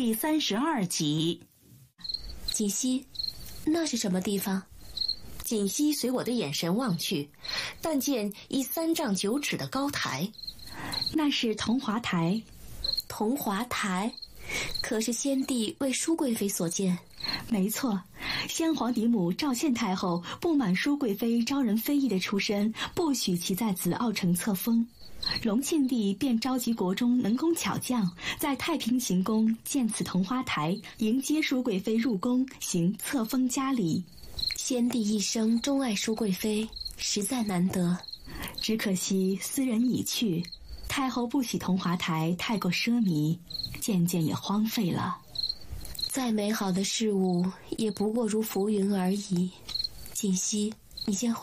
第32集。 锦溪，那是什么地方？ 锦溪随我的眼神望去，但见一3丈9尺的高台。 那是桐华台。 桐华台，可是先帝为淑贵妃所建？ 没错，先皇嫡母赵宪太后不满淑贵妃招人非议的出身，不许其在此奥城册封。隆庆帝便召集国中能工巧匠，在太平行宫建此桐花台，迎接淑贵妃入宫，行册封嘉礼。 先帝一生钟爱淑贵妃，实在难得。 只可惜斯人已去，太后不喜桐华台太过奢靡，渐渐也荒废了。 再美好的事物，也不过如浮云而已。锦溪，你先回